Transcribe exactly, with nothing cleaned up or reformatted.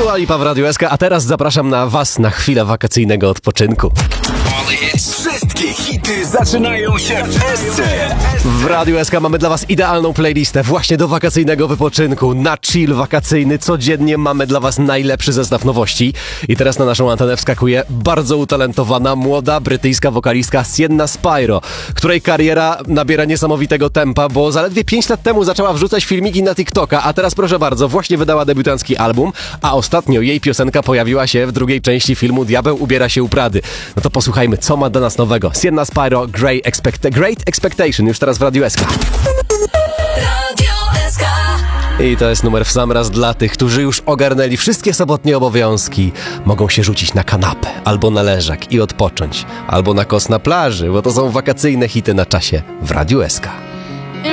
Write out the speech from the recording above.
Dua Lipa w Radiu S K, a teraz zapraszam na was na chwilę wakacyjnego odpoczynku. Wszystkie hity zaczynają się w S C. W Radiu S K mamy dla was idealną playlistę właśnie do wakacyjnego wypoczynku. Na chill wakacyjny codziennie mamy dla was najlepszy zestaw nowości. I teraz na naszą antenę wskakuje bardzo utalentowana, młoda brytyjska wokalistka Sienna Spyro, której kariera nabiera niesamowitego tempa, bo zaledwie pięć lat temu zaczęła wrzucać filmiki na TikToka, a teraz proszę bardzo, właśnie wydała debiutancki album, a ostatnio jej piosenka pojawiła się w drugiej części filmu Diabeł ubiera się u Prady. No to posłuchajmy, co ma dla nas nowego. Sienna Spyro, Great, Expect- Great Expectation, już teraz w Radiu S K. I to jest numer w sam raz dla tych, którzy już ogarnęli wszystkie sobotnie obowiązki. Mogą się rzucić na kanapę, albo na leżak i odpocząć, albo na kos na plaży, bo to są wakacyjne hity na czasie w Radiu S K.